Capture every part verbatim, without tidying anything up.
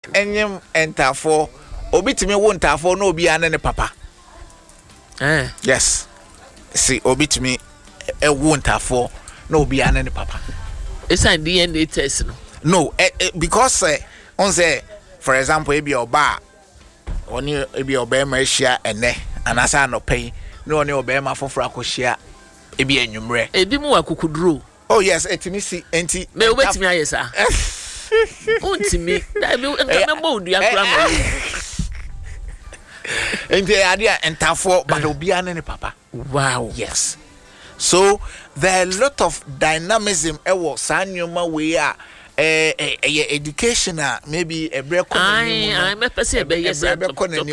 enyem entafo obi timi wo ntafo na obi ane ne papa eh yes see obi timi e wo ntafo na obi ane ne papa it's a D N A test no no eh, eh, because uh, on say for example ebi oba oni ebi oba ma hia ene anasa no pay no oni oba ma foforo akohia ebi enwumre ebi mu akukuduro oh yes etimi si enti me obetimi ayesa untimi da bi nkambo odua kura ma enti adia entafo but obi ane ne papa wow yes so there are a lot of dynamism ewo sanyoma we a eh eh educational maybe a break I I me person be yes we'll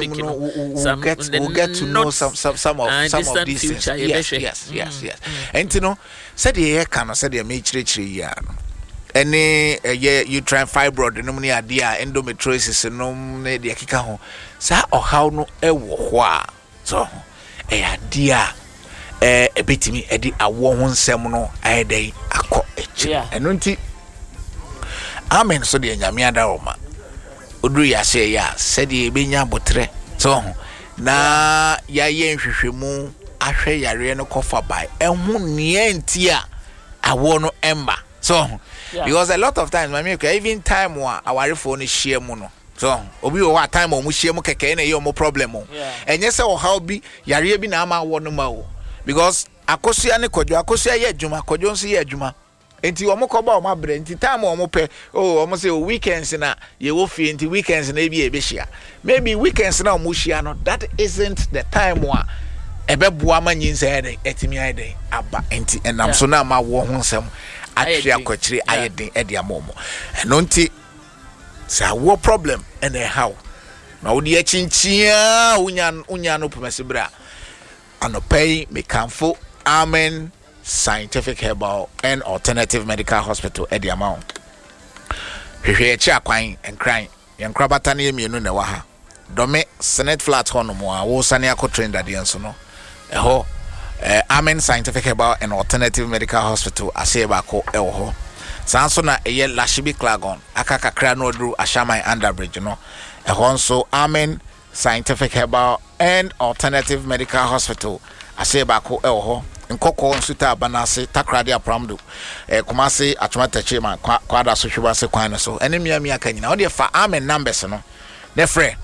get we'll get to know some some some of some of these things yes yes yes yes and you know said the can said the me chire chire ya no any you try fibroid no money idea endometriosis no na de kika ho sa ohaw no ewo ho a so eh idea eh ebetimi edi awo ho nsem no ayedai akọ echi eno nti amen so de nyame adaroma oduru ya se ya said ye benya botre so na ya ye nhwehwemu ahwe yare no kofa by ehun nie ntia awo no emba so yeah. Because a lot of times my make even time wa our phone share mu no so obi o wa time o mu share mu keke na ye o mo problem o enye se o how bi yare bi na ama wo no ma o because akosua ne kodwo akosua ye adwuma kodwo nso ye adwuma enti o mo koba o ma bre enti time o mo pe oh o mo say weekends na ye wo fie enti weekends na bi e be hia maybe weekends na o mo hia no that isn't the time wa ebeboa manyinsa ede etimi ede aba enti enam so na ma wo ho nsem atwe akochire ayeden ede amomo eno nti sa wo problem ene how na wo de achinchia unya unya no pomesebra anopay mekanfo Amen Scientific Herbal and Alternative Medical Hospital ede amount hwehwe echi akwan enkran yenkrabata na yemienu na wa ha dome Senate flat hono mo a wo sane akotrain dade enso no eho eh, Amen Scientific Herbal and Alternative Medical Hospital aseba ko eho sanso na eye Lashibi Klagon akakakra no dru Ashamai Underbridge no eho nso Amen Scientific Herbal and Alternative Medical Hospital aseba ko eho nkoko nsuta banase takrade apramdo eh kumase atwatache ma kwada so hweba se kwan no so ene mia mia kanyina ode fa Amen numbers no ne frɛ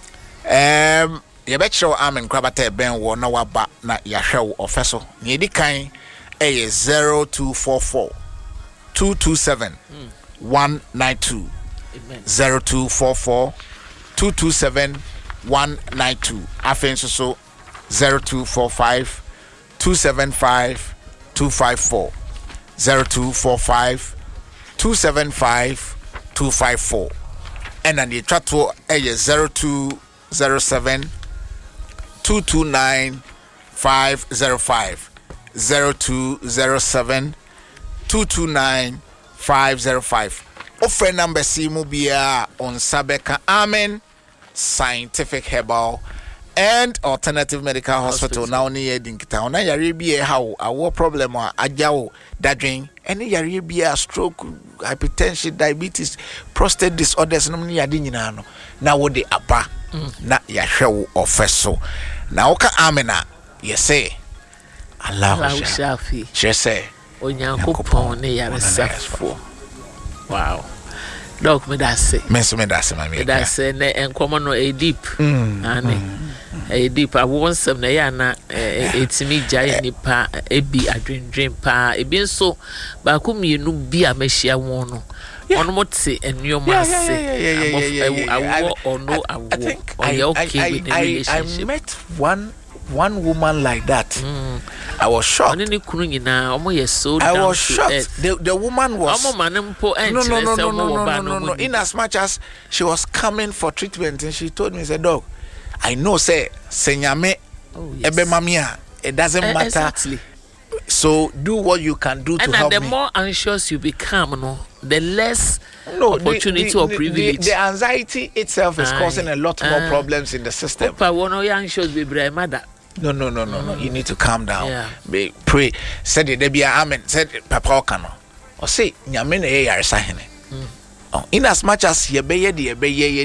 em ye be kyew Amen krabata ben wo na waba na yahwew ofeso ne edi kan eh zero two four four two two seven one nine two zero two four four two two seven one nine two afen so so zero two four five two seven five two five four zero two four five two seven five two five four and then the trato eh zero two zero seven two two nine five zero five zero two zero seven two two nine five zero five offer number simu bia on Sabeka Amen Scientific Herbal and Alternative Medical Hospital, Hospital. Now near Dinktown. Na yare bi how our problem or ajawo dadwin any yare bi a stroke, hypertension, diabetes, prostate disorders no ni ade nyina no. Na wo de aba na yahwe wo ofeso. Na wo ka amena ye say Allah shafi. She say onyankopon ne yare safo. Wow. Doc me da say. Me so me da say mami. Da say ne enkomo no e deep. Ani. E deep a wonsem na ya na etimi gya nipa ebi adwendwen pa ebi nso ba ko mienu bi a mehia won no. Ono mote enyo ase. Awo ono awo. Oye okay with the relationship. I met one one woman like that. Mm. I was shocked. I was shocked. The the woman was no no no no no no no no no. In as much as she was coming for treatment and she told me, said, "Dog, I know say senyame ebe mamia. It doesn't uh, matter. Exactly. So do what you can do and to help me." And the more anxious you become, no, the less no, opportunity the, the, or privilege. The, the anxiety itself is aye, causing a lot more aye. problems in the system. Papa, one of your anxious be mother. No, no, no, no, mm. no. You need to calm down. Yeah. Be, pray. Said it, be Amen. Said Papa Okano. Or say, Nyamene Yarsahene. In as much as ye be ye, ye be ye.